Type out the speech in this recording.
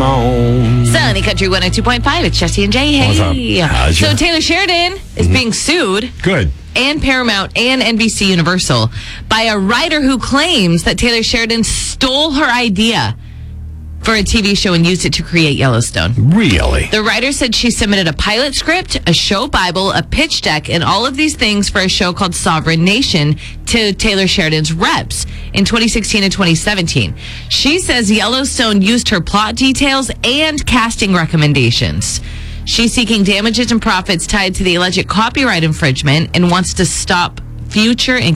home. Sunny Country 102.5. It's Jesse and Jay. Hey. What's up? How's So ya? Taylor Sheridan is being sued. Good. And Paramount and NBC Universal by a writer who claims that Taylor Sheridan stole her idea for a TV show and used it to create Yellowstone. Really? The writer said she submitted a pilot script, a show Bible, a pitch deck, and all of these things for a show called Sovereign Nation to Taylor Sheridan's reps in 2016 and 2017. She says Yellowstone used her plot details and casting recommendations. She's seeking damages and profits tied to the alleged copyright infringement and wants to stop future and